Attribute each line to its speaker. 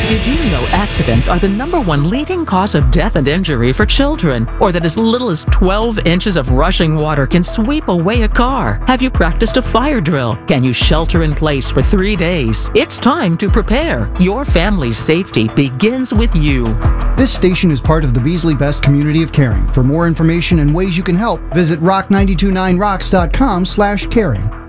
Speaker 1: Did you know accidents are the #1 leading cause of death and injury for children? Or that as little as 12 inches of rushing water can sweep away a car? Have you practiced a fire drill? Can you shelter in place for 3 days? It's time to prepare. Your family's safety begins with you.
Speaker 2: This station is part of the Beasley Best community of caring. For more information and ways you can help, visit rock929rocks.com/caring.